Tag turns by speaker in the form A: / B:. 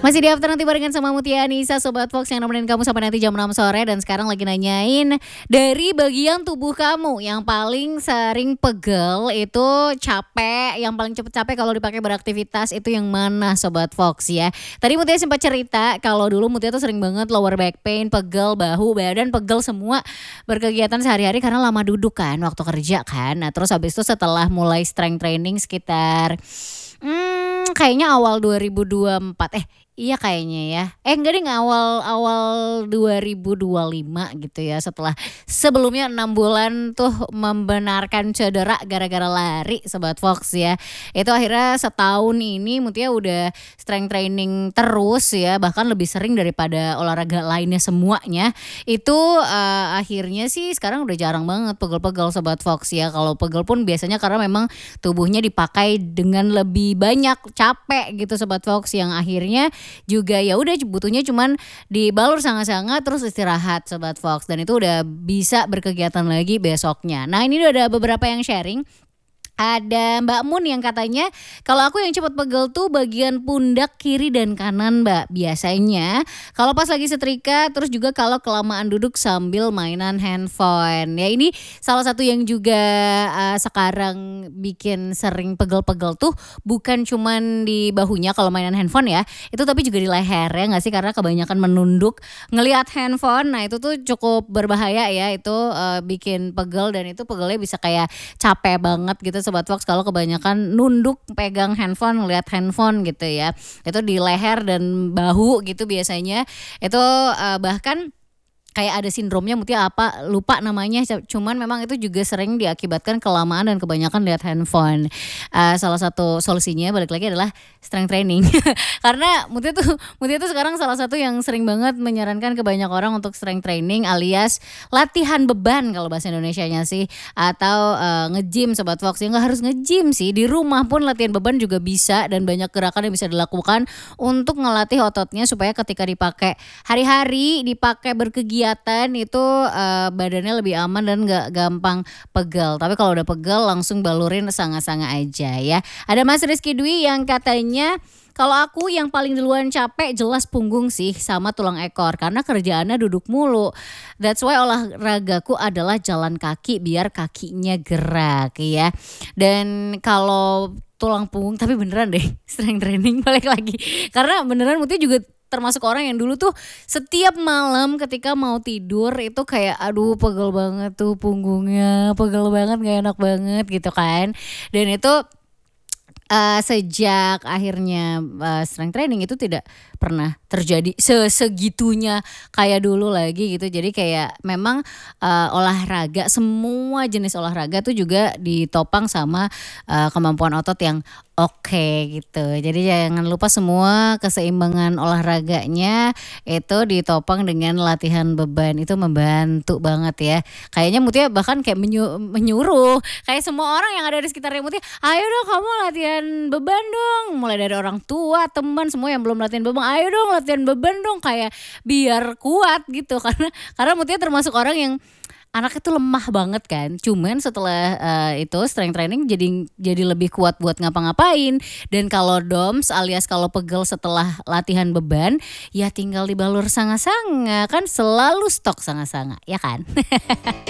A: Masih di After nanti barengan sama Mutia Anissa, Sobat Fox yang nemenin kamu sampai nanti jam 6 sore. Dan sekarang lagi nanyain dari bagian tubuh kamu yang paling sering pegel itu capek, yang paling cepet capek kalau dipakai beraktivitas itu yang mana Sobat Fox ya. Tadi Mutia sempat cerita kalau dulu Mutia tuh sering banget lower back pain, pegel, bahu, badan pegel semua berkegiatan sehari-hari karena lama duduk kan waktu kerja kan. Nah terus habis itu setelah mulai strength training sekitar kayaknya awal 2024 iya kayaknya ya. Enggak deh, awal 2025 gitu ya. Setelah sebelumnya 6 bulan tuh membenarkan cedera gara-gara lari Sobat Fox ya. Itu akhirnya setahun ini Mutia udah strength training terus ya. Bahkan lebih sering daripada olahraga lainnya semuanya. Itu akhirnya sih sekarang udah jarang banget pegel-pegel Sobat Fox ya. Kalau pegel pun biasanya karena memang tubuhnya dipakai dengan lebih banyak capek gitu Sobat Fox, yang akhirnya juga ya udah butuhnya cuman dibalur sangat-sangat terus istirahat Sobat Fox, dan itu udah bisa berkegiatan lagi besoknya. Nah ini udah ada beberapa yang sharing. Ada Mbak Mun yang katanya kalau aku yang cepat pegel tuh bagian pundak kiri dan kanan Mbak. Biasanya kalau pas lagi setrika, terus juga kalau kelamaan duduk sambil mainan handphone. Ya ini salah satu yang juga sekarang bikin sering pegel-pegel tuh bukan cuman di bahunya kalau mainan handphone ya. Itu tapi juga di leher ya gak sih, karena kebanyakan menunduk ngelihat handphone. Nah itu tuh cukup berbahaya ya, itu bikin pegel, dan itu pegelnya bisa kayak capek banget gitu Sobat Fox kalau kebanyakan nunduk pegang handphone, ngeliat handphone gitu ya. Itu di leher dan bahu gitu biasanya. Itu bahkan kayak ada sindromnya Mutia apa lupa namanya, cuman memang itu juga sering diakibatkan kelamaan dan kebanyakan lihat handphone. Salah satu solusinya balik lagi adalah strength training. Karena Mutia tuh sekarang salah satu yang sering banget menyarankan ke banyak orang untuk strength training alias latihan beban kalau bahasa Indonesianya sih, atau nge-gym Sobat Fox. Ya nggak harus nge-gym sih, di rumah pun latihan beban juga bisa, dan banyak gerakan yang bisa dilakukan untuk ngelatih ototnya supaya ketika dipakai hari-hari, dipakai berkegiatan itu badannya lebih aman dan gak gampang pegel. Tapi kalau udah pegel langsung balurin sanga-sanga aja ya. Ada Mas Rizky Dwi yang katanya kalau aku yang paling duluan capek jelas punggung sih sama tulang ekor karena kerjaannya duduk mulu. That's why olahragaku adalah jalan kaki biar kakinya gerak ya. Dan kalau tulang punggung, tapi beneran deh strength training balik lagi. Karena beneran Mutia juga termasuk orang yang dulu tuh setiap malam ketika mau tidur itu kayak aduh pegel banget tuh punggungnya, pegel banget gak enak banget gitu kan. Dan itu sejak akhirnya strength training itu tidak pernah terjadi segitunya kayak dulu lagi gitu. Jadi kayak memang olahraga, semua jenis olahraga tuh juga ditopang sama kemampuan otot yang oke gitu. Jadi jangan lupa semua keseimbangan olahraganya itu ditopang dengan latihan beban, itu membantu banget ya. Kayaknya Mutia bahkan kayak menyuruh kayak semua orang yang ada di sekitarnya Mutia, ayo dong kamu latihan beban dong. Mulai dari orang tua, teman, semua yang belum latihan beban, ayo dong latihan beban dong, kayak biar kuat gitu. Karena Mutia termasuk orang yang anaknya tuh lemah banget kan. Cuman setelah itu strength training jadi lebih kuat buat ngapa-ngapain. Dan kalau DOMS alias kalau pegel setelah latihan beban, ya tinggal dibalur sanga-sanga, kan selalu stok sanga-sanga, ya kan?